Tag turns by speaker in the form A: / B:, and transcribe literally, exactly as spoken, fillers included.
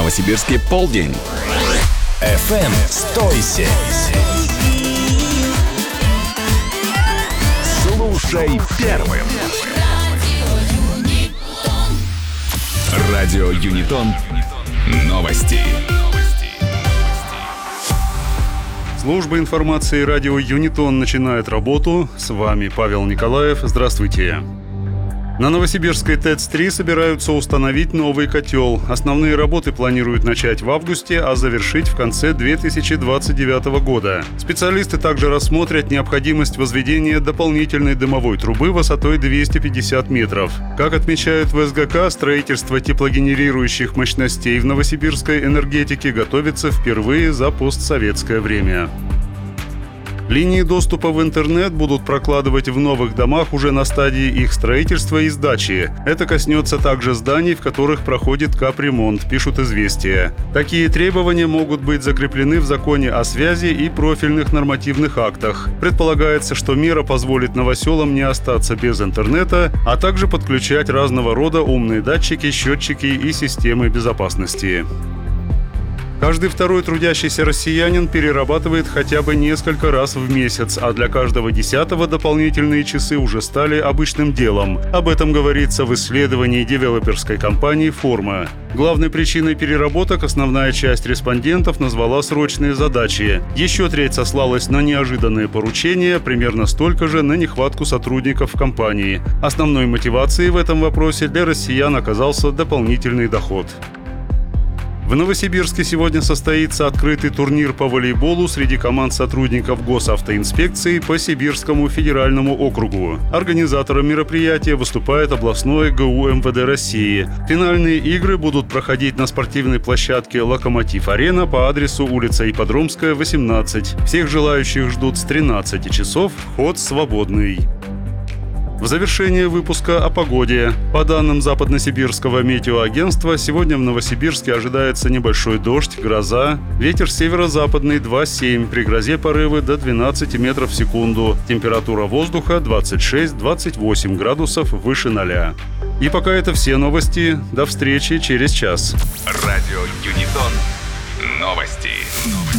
A: Новосибирске полдень.
B: эф эм сто семь. Слушай первым.
A: Радио Юнитон. Новости.
C: Служба информации радио Юнитон начинает работу. С вами Павел Николаев. Здравствуйте. На Новосибирской ТЭЦ три собираются установить новый котел. Основные работы планируют начать в августе, а завершить в конце две тысячи двадцать девятого года. Специалисты также рассмотрят необходимость возведения дополнительной дымовой трубы высотой двести пятьдесят метров. Как отмечают в эс гэ ка, строительство теплогенерирующих мощностей в новосибирской энергетике готовится впервые за постсоветское время. Линии доступа в интернет будут прокладывать в новых домах уже на стадии их строительства и сдачи. Это коснется также зданий, в которых проходит капремонт, пишут «Известия». Такие требования могут быть закреплены в законе о связи и профильных нормативных актах. Предполагается, что мера позволит новоселам не остаться без интернета, а также подключать разного рода умные датчики, счетчики и системы безопасности. Каждый второй трудящийся россиянин перерабатывает хотя бы несколько раз в месяц, а для каждого десятого дополнительные часы уже стали обычным делом. Об этом говорится в исследовании девелоперской компании «Форма». Главной причиной переработок основная часть респондентов назвала срочные задачи. Еще треть сослалась на неожиданные поручения, примерно столько же на нехватку сотрудников в компании. Основной мотивацией в этом вопросе для россиян оказался дополнительный доход. В Новосибирске сегодня состоится открытый турнир по волейболу среди команд сотрудников госавтоинспекции по Сибирскому федеральному округу. Организатором мероприятия выступает областное гэ у эм вэ дэ России. Финальные игры будут проходить на спортивной площадке «Локомотив-арена» по адресу улица Ипподромская, восемнадцать. Всех желающих ждут с тринадцати часов, вход свободный. В завершение выпуска о погоде. По данным Западносибирского метеоагентства, сегодня в Новосибирске ожидается небольшой дождь, гроза. Ветер северо-западный два семь, при грозе порывы до двенадцати метров в секунду. Температура воздуха двадцать шесть - двадцать восемь градусов выше ноля. И пока это все новости. До встречи через час.
B: Радио Юнитон. Новости.